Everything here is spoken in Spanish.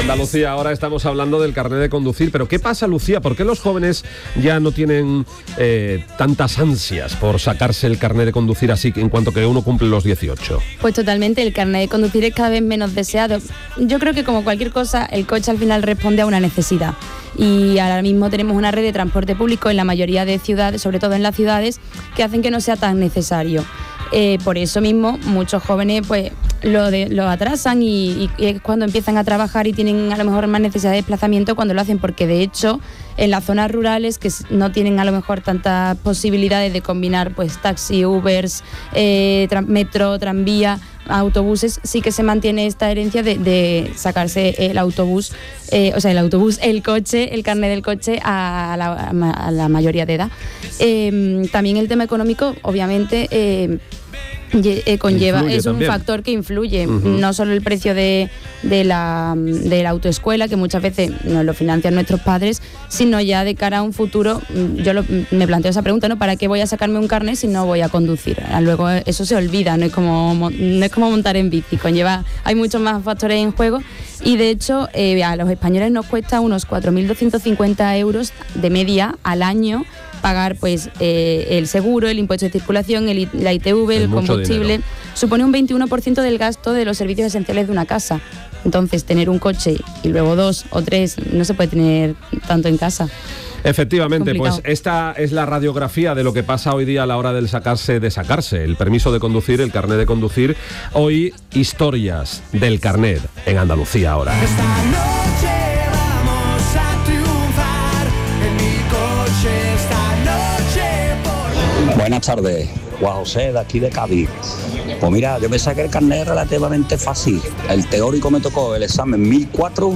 Andalucía, ahora estamos hablando del carnet de conducir, pero ¿qué pasa, Lucía? ¿Por qué los jóvenes ya no tienen tantas ansias por sacarse el carnet de conducir así en cuanto que uno cumple los 18? Pues totalmente, el carnet de conducir es cada vez menos deseado. Yo creo que como cualquier cosa, el coche al final responde a una necesidad. Y ahora mismo tenemos una red de transporte público en la mayoría de ciudades, sobre todo en las ciudades, que hacen que no sea tan necesario. Por eso mismo muchos jóvenes pues lo atrasan y es cuando empiezan a trabajar y tienen a lo mejor más necesidad de desplazamiento cuando lo hacen, porque de hecho en las zonas rurales que no tienen a lo mejor tantas posibilidades de combinar pues taxi, Ubers, metro, tranvía, autobuses, sí que se mantiene esta herencia de sacarse el autobús, el coche, el carnet del coche a la mayoría de edad. También el tema económico, obviamente, conlleva, influye es también. Un factor que influye, no solo el precio de la autoescuela, que muchas veces nos lo financian nuestros padres, sino ya de cara a un futuro. Me planteo esa pregunta, ¿no? ¿Para qué voy a sacarme un carnet si no voy a conducir? Luego eso se olvida, no es como montar en bici, hay muchos más factores en juego y de hecho a los españoles nos cuesta unos 4.250 euros de media al año pagar pues el seguro, el impuesto de circulación, la ITV, el combustible. Dinero. Supone un 21% del gasto de los servicios esenciales de una casa. Entonces, tener un coche y luego 2 o 3 no se puede tener tanto en casa. Efectivamente, pues esta es la radiografía de lo que pasa hoy día a la hora de sacarse el permiso de conducir, el carnet de conducir. Hoy, historias del carnet en Andalucía ahora. Esta noche vamos a triunfar en mi coche, esta noche por... Buenas tardes, Juan José de aquí de Cádiz. Pues mira, yo me saqué el carnet relativamente fácil. El teórico me tocó el examen 1004